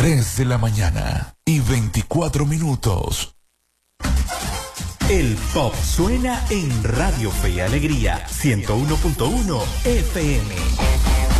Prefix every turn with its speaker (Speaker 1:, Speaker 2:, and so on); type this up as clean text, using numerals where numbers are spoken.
Speaker 1: 3 de la mañana y 24 minutos.
Speaker 2: El pop suena en Radio Fe y Alegría 101.1 FM.